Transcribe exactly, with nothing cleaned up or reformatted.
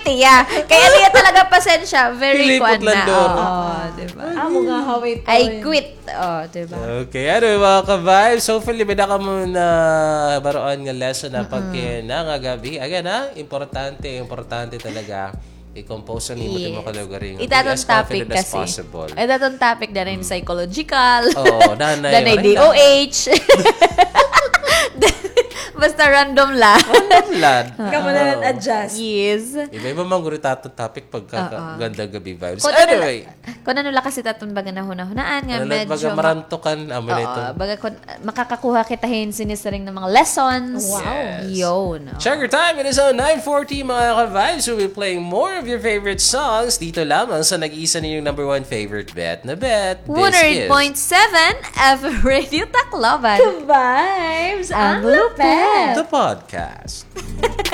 Tia. Kaya Tia talaga pasensya. Very Hilipot kuan na. landor. Oo, diba? Ah, mga haway pa. I quit. Oh, diba? Okay, ano mga ka-vibes? Hopefully, may naka mo na baroon nga lesson na pagkina nga gabi. Again, ha? Importante, importante talaga. I-compose ang imot mo kalugari. Itatong topic as kasi. possible. Itatong topic na rin psychological. Oo, nanay. Danay D O H. Basta random lang. Lad. Kamu na lang adjust. Yes. Iba-iba mang guri tatong topic pagka ganda gabi vibes. Kung Anyway. Ano, kung ano lang kasi tatong baga na hunahunaan nga, Ano lang medyo... baga marantukan. Amo na ito. Oo, baga kung makakakuha kita hin sinistering ng mga lessons. Wow. Yun. Check your time. It is on nine forty mga ka-vibes. We'll be playing more of your favorite songs dito lamang sa nag-iisa ninyong number one favorite bet na bet. This one hundred is point seven F Radio Tacloban. Vibes. Ang Ang lupet. the podcast.